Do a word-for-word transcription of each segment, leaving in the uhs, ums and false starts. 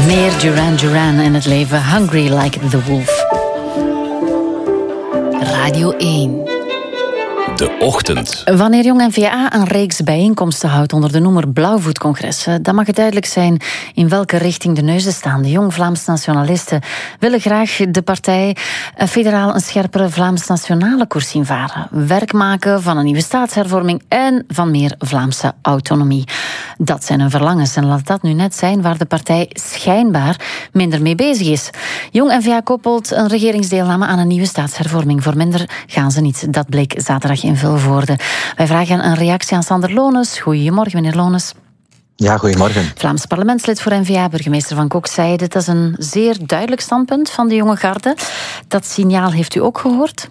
Meer Duran Duran in het leven. Hungry Like the Wolf. Radio één. De ochtend. Wanneer Jong N V A een reeks bijeenkomsten houdt onder de noemer Blauwvoetcongressen, dan mag het duidelijk zijn in welke richting de neuzen staan. De Jong Vlaams Nationalisten willen graag de partij federaal een scherpere Vlaams-nationale koers zien varen. Werk maken van een nieuwe staatshervorming en van meer Vlaamse autonomie. Dat zijn hun verlangens en laat dat nu net zijn waar de partij schijnbaar minder mee bezig is. Jong N V A koppelt een regeringsdeelname aan een nieuwe staatshervorming. Voor minder gaan ze niet. Dat bleek zaterdag in Vilvoorde. Wij vragen een reactie aan Sander Lones. Goedemorgen, meneer Lones. Ja, goedemorgen. Vlaams parlementslid voor N V A, burgemeester Van Kokzijde. Dat is een zeer duidelijk standpunt van de jonge garde. Dat signaal heeft u ook gehoord?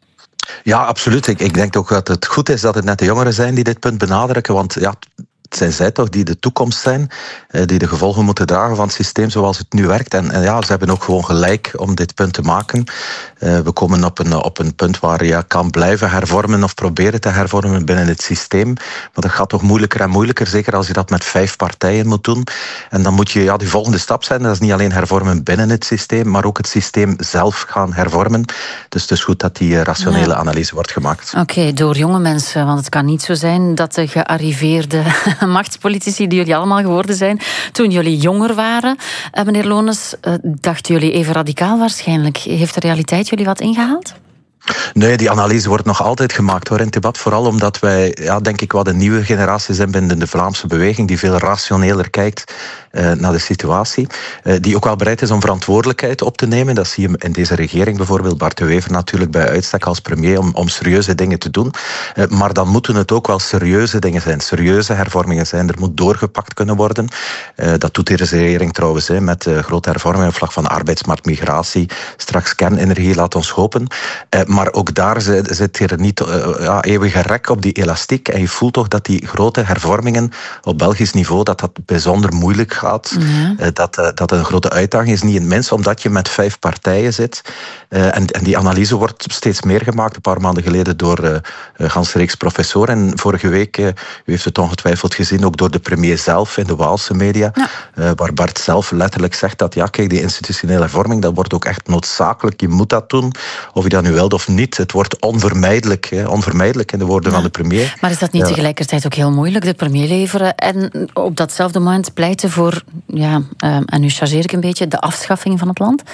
Ja, absoluut. Ik, ik denk ook dat het goed is dat het net de jongeren zijn die dit punt benadrukken, want ja, het zijn zij toch die de toekomst zijn, die de gevolgen moeten dragen van het systeem zoals het nu werkt. En, en ja, ze hebben ook gewoon gelijk om dit punt te maken. Uh, we komen op een, op een punt waar je kan blijven hervormen of proberen te hervormen binnen het systeem. Maar dat gaat toch moeilijker en moeilijker, zeker als je dat met vijf partijen moet doen. En dan moet je ja, die volgende stap zijn. Dat is niet alleen hervormen binnen het systeem, maar ook het systeem zelf gaan hervormen. Dus het is goed dat die rationele ja. analyse wordt gemaakt. Oké, okay, door jonge mensen, want het kan niet zo zijn dat de gearriveerde machtspolitici die jullie allemaal geworden zijn, toen jullie jonger waren, uh, meneer Lones, uh, dachten jullie even radicaal waarschijnlijk. Heeft de realiteit jullie wat ingehaald? Nee, die analyse wordt nog altijd gemaakt hoor, in het debat. Vooral omdat wij, ja, denk ik, wat een nieuwe generatie zijn binnen de Vlaamse beweging, die veel rationeler kijkt uh, naar de situatie. Uh, die ook wel bereid is om verantwoordelijkheid op te nemen. Dat zie je in deze regering bijvoorbeeld. Bart de Wever natuurlijk bij uitstek als premier om, om serieuze dingen te doen. Uh, maar dan moeten het ook wel serieuze dingen zijn. Serieuze hervormingen zijn. Er moet doorgepakt kunnen worden. Uh, dat doet deze regering trouwens hè, met uh, grote hervormingen op vlak van arbeidsmarkt, migratie. Straks kernenergie, laat ons hopen. Uh, Maar ook daar zit hier niet uh, ja, eeuwige rek op die elastiek. En je voelt toch dat die grote hervormingen op Belgisch niveau, dat dat bijzonder moeilijk gaat. Ja. Uh, dat, uh, dat een grote uitdaging is, niet in het minst, omdat je met vijf partijen zit. Uh, en, en die analyse wordt steeds meer gemaakt. Een paar maanden geleden door uh, een ganse reeks professoren. En vorige week, uh, u heeft het ongetwijfeld gezien, ook door de premier zelf in de Waalse media. Ja. Uh, waar Bart zelf letterlijk zegt dat, ja, kijk, die institutionele hervorming, dat wordt ook echt noodzakelijk. Je moet dat doen, of je dat nu wilt of niet. Het wordt onvermijdelijk, hè, onvermijdelijk in de woorden ja. van de premier. Maar is dat niet ja. tegelijkertijd ook heel moeilijk, de premier leveren en op datzelfde moment pleiten voor, ja, uh, en nu chargeer ik een beetje, de afschaffing van het land?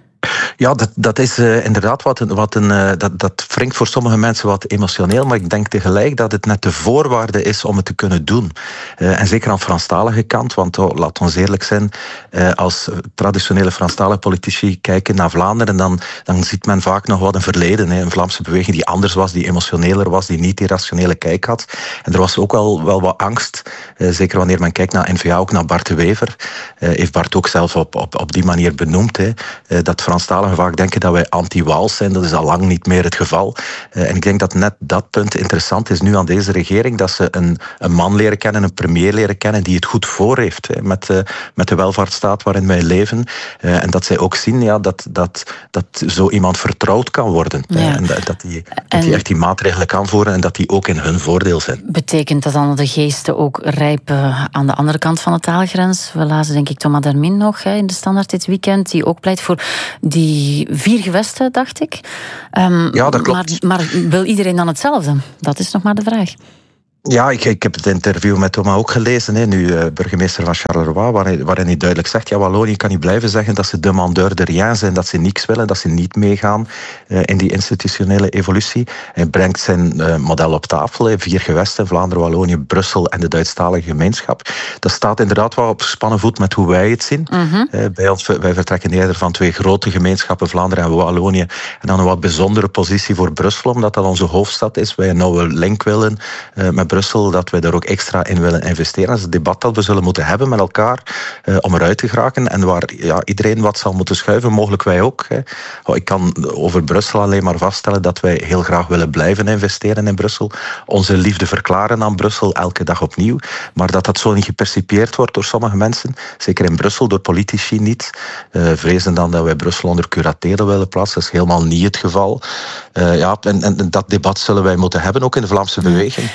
Ja, dat, dat is uh, inderdaad wat een... Wat een uh, dat, dat wringt voor sommige mensen wat emotioneel, maar ik denk tegelijk dat het net de voorwaarde is om het te kunnen doen. Uh, en zeker aan de Franstalige kant, want oh, laat ons eerlijk zijn, uh, als traditionele Franstalige politici kijken naar Vlaanderen, dan, dan ziet men vaak nog wat een verleden. Hè, een Vlaamse beweging die anders was, die emotioneler was, die niet die rationele kijk had. En er was ook wel, wel wat angst, uh, zeker wanneer men kijkt naar N V A, ook naar Bart de Wever. Uh, heeft Bart ook zelf op, op, op die manier benoemd, hè, uh, dat Franstaligen vaak denken dat wij anti-Waals zijn. Dat is al lang niet meer het geval. Uh, en ik denk dat net dat punt interessant is nu aan deze regering, dat ze een, een man leren kennen, een premier leren kennen die het goed voor heeft hè, met, uh, met de welvaartsstaat waarin wij leven. Uh, en dat zij ook zien ja, dat, dat, dat zo iemand vertrouwd kan worden. Ja. Uh, en dat, dat, die, dat die echt die maatregelen kan voeren en dat die ook in hun voordeel zijn. Betekent dat dan de geesten ook rijpen aan de andere kant van de taalgrens? We lazen denk ik Thomas Dermin nog hè, in de Standaard dit weekend, die ook pleit voor die vier gewesten, dacht ik. Um, ja, dat klopt. Maar, maar wil iedereen dan hetzelfde? Dat is nog maar de vraag. Ja, ik, ik heb het interview met Thomas ook gelezen, hè, nu uh, burgemeester van Charleroi, waarin, waarin hij duidelijk zegt, ja, Wallonië kan niet blijven zeggen dat ze demandeur de rien zijn, dat ze niks willen, dat ze niet meegaan uh, in die institutionele evolutie. Hij brengt zijn uh, model op tafel, hè, vier gewesten, Vlaanderen, Wallonië, Brussel en de Duitsstalige gemeenschap. Dat staat inderdaad wel op gespannen voet met hoe wij het zien. Uh-huh. Uh, bij ons, wij vertrekken eerder van twee grote gemeenschappen, Vlaanderen en Wallonië, en dan een wat bijzondere positie voor Brussel, omdat dat onze hoofdstad is. Wij een nauwe link willen uh, met Brussel, dat wij daar ook extra in willen investeren. Dat is het debat dat we zullen moeten hebben met elkaar uh, om eruit te geraken en waar ja, iedereen wat zal moeten schuiven, mogelijk wij ook. Hè. Oh, ik kan over Brussel alleen maar vaststellen dat wij heel graag willen blijven investeren in Brussel. Onze liefde verklaren aan Brussel elke dag opnieuw. Maar dat dat zo niet gepercipieerd wordt door sommige mensen, zeker in Brussel, door politici niet, uh, vrezen dan dat wij Brussel onder curatele willen plaatsen. Dat is helemaal niet het geval. Uh, ja, en, en dat debat zullen wij moeten hebben, ook in de Vlaamse beweging. Want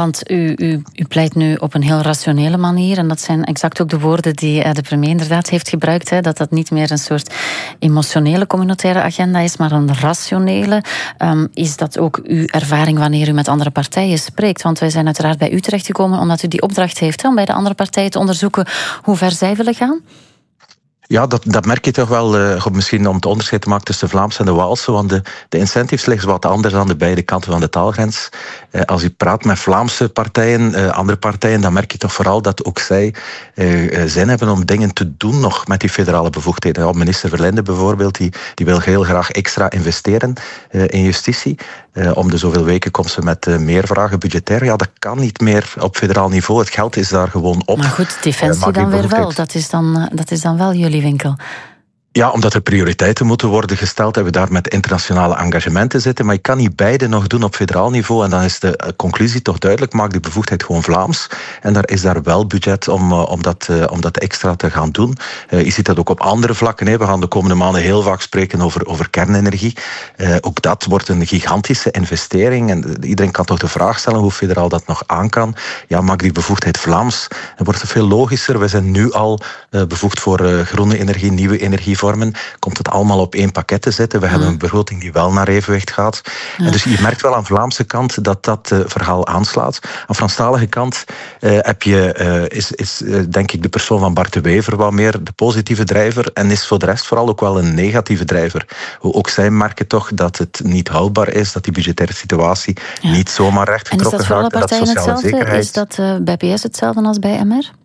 want u, u, u pleit nu op een heel rationele manier. En dat zijn exact ook de woorden die de premier inderdaad heeft gebruikt. Hè, dat dat niet meer een soort emotionele communautaire agenda is, maar een rationele. Um, is dat ook uw ervaring wanneer u met andere partijen spreekt? Want wij zijn uiteraard bij u terechtgekomen omdat u die opdracht heeft hè, om bij de andere partijen te onderzoeken hoe ver zij willen gaan. Ja, dat, dat merk je toch wel, uh, misschien om het onderscheid te maken tussen de Vlaamse en de Waalse, want de, de incentives liggen wat anders aan de beide kanten van de taalgrens. Uh, als je praat met Vlaamse partijen, uh, andere partijen, dan merk je toch vooral dat ook zij uh, zin hebben om dingen te doen nog met die federale bevoegdheden. Ja, minister Verlinde bijvoorbeeld, die, die wil heel graag extra investeren uh, in justitie. Uh, om de zoveel weken komt ze met uh, meer vragen budgetair. Ja, dat kan niet meer op federaal niveau. Het geld is daar gewoon op. Maar goed, defensie uh, dan weer wel. Dat is dan, uh, dat is dan wel jullie winkel. Ja, omdat er prioriteiten moeten worden gesteld en we daar met internationale engagementen zitten. Maar je kan niet beide nog doen op federaal niveau. En dan is de conclusie toch duidelijk, maak die bevoegdheid gewoon Vlaams. En daar is daar wel budget om, om, dat, om dat extra te gaan doen. Uh, je ziet dat ook op andere vlakken. Hè. We gaan de komende maanden heel vaak spreken over, over kernenergie. Uh, ook dat wordt een gigantische investering. En iedereen kan toch de vraag stellen hoe federaal dat nog aan kan. Ja, maak die bevoegdheid Vlaams. Dan wordt het veel logischer. We zijn nu al uh, bevoegd voor uh, groene energie, nieuwe energie. Komt het allemaal op één pakket te zitten. We mm. hebben een begroting die wel naar evenwicht gaat. Ja. En dus je merkt wel aan de Vlaamse kant dat dat uh, verhaal aanslaat. Aan de Franstalige kant uh, heb je, uh, is, is uh, denk ik de persoon van Bart de Wever wat meer de positieve drijver en is voor de rest vooral ook wel een negatieve drijver. Ook zij merken toch dat het niet houdbaar is, dat die budgettaire situatie ja. niet zomaar recht getrokken gaat. En is dat voor alle partijen hetzelfde? Zekerheid... Is dat uh, bij P S hetzelfde als bij M R?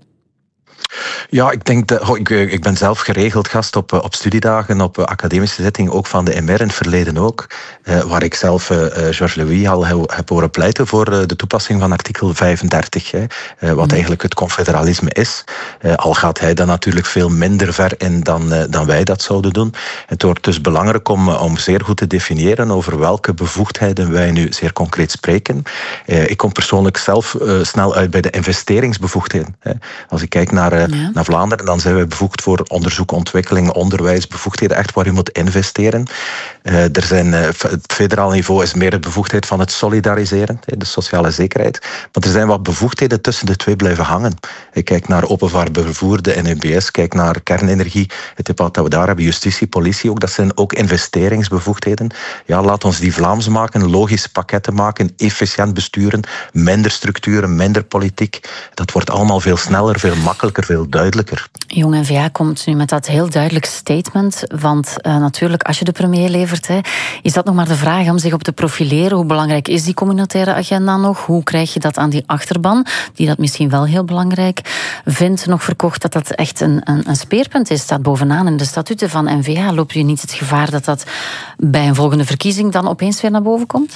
Ja, ik denk dat, oh, ik, ik ben zelf geregeld gast op, op studiedagen, op academische zittingen, ook van de M R in het verleden ook, eh, waar ik zelf uh, Georges Louis al heb, heb horen pleiten voor uh, de toepassing van artikel vijfendertig, hè, uh, wat mm. eigenlijk het confederalisme is. Uh, al gaat hij dan natuurlijk veel minder ver in dan, uh, dan wij dat zouden doen. Het wordt dus belangrijk om, om zeer goed te definiëren over welke bevoegdheden wij nu zeer concreet spreken. Uh, ik kom persoonlijk zelf uh, snel uit bij de investeringsbevoegdheden. Hè. Als ik kijk naar Ja. naar Vlaanderen, dan zijn we bevoegd voor onderzoek, ontwikkeling, onderwijs, bevoegdheden echt waar u moet investeren. Uh, er zijn, uh, het federaal niveau is meer de bevoegdheid van het solidariseren, de sociale zekerheid. Maar er zijn wat bevoegdheden tussen de twee blijven hangen. Ik kijk naar openbaar vervoer, de N E B S, kijk naar kernenergie, het debat dat we daar hebben, justitie, politie ook. Dat zijn ook investeringsbevoegdheden. Ja, laat ons die Vlaams maken, logische pakketten maken, efficiënt besturen, minder structuren, minder politiek. Dat wordt allemaal veel sneller, veel makkelijker, veel duidelijker. Jong N V A komt nu met dat heel duidelijk statement, want uh, natuurlijk, als je de premier levert, hè, is dat nog maar de vraag om zich op te profileren. Hoe belangrijk is die communautaire agenda nog? Hoe krijg je dat aan die achterban, die dat misschien wel heel belangrijk vindt, nog verkocht, dat dat echt een, een, een speerpunt is, staat bovenaan in de statuten van N V A. Loopt u niet het gevaar dat dat bij een volgende verkiezing dan opeens weer naar boven komt?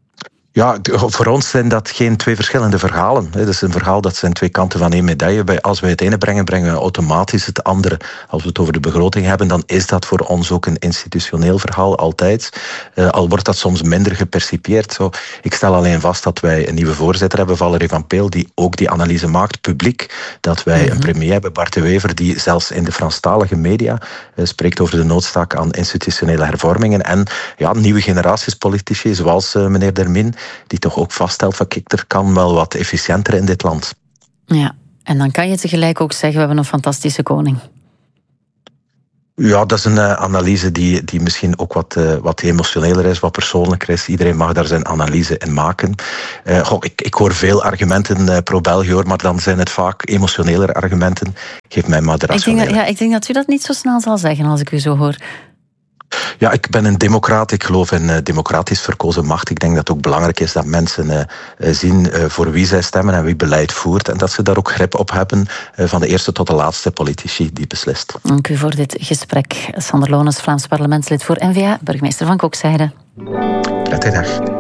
Ja, voor ons zijn dat geen twee verschillende verhalen. Het is een verhaal, dat zijn twee kanten van één medaille. Als wij het ene brengen, brengen we automatisch het andere. Als we het over de begroting hebben, dan is dat voor ons ook een institutioneel verhaal, altijd. Uh, al wordt dat soms minder gepercipieerd. Zo. Ik stel alleen vast dat wij een nieuwe voorzitter hebben, Valerie van Peel, die ook die analyse maakt, publiek. Dat wij mm-hmm. een premier hebben, Bart de Wever, die zelfs in de Franstalige media uh, spreekt over de noodzaak aan institutionele hervormingen. En ja, nieuwe generaties politici, zoals uh, meneer Dermin, die toch ook vaststelt van kijk, er kan wel wat efficiënter in dit land. Ja, en dan kan je tegelijk ook zeggen, we hebben een fantastische koning. Ja, dat is een uh, analyse die, die misschien ook wat, uh, wat emotioneler is, wat persoonlijker is. Iedereen mag daar zijn analyse in maken. Uh, goh, ik, ik hoor veel argumenten uh, pro-België, hoor, maar dan zijn het vaak emotionelere argumenten. Geef mij maar de rationele. Ik denk, ja, ik denk dat u dat niet zo snel zal zeggen als ik u zo hoor. Ja, ik ben een democraat. Ik geloof in uh, democratisch verkozen macht. Ik denk dat het ook belangrijk is dat mensen uh, zien uh, voor wie zij stemmen en wie beleid voert. En dat ze daar ook grip op hebben uh, van de eerste tot de laatste politici die beslist. Dank u voor dit gesprek. Sander Lones, Vlaams parlementslid voor N V A, burgemeester van Kokzijde. Prettige dag.